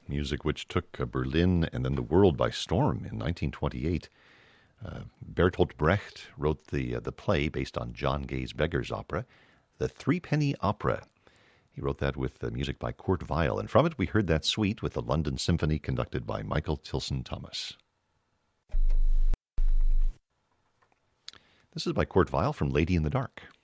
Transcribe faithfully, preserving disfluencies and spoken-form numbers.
music which took uh, Berlin and then the world by storm in nineteen twenty-eight. Uh, Bertolt Brecht wrote the uh, the play based on John Gay's Beggar's Opera, The Threepenny Opera. He wrote that with uh, music by Kurt Weill, and from it we heard that suite with the London Symphony conducted by Michael Tilson Thomas. This is by Kurt Weill from Lady in the Dark.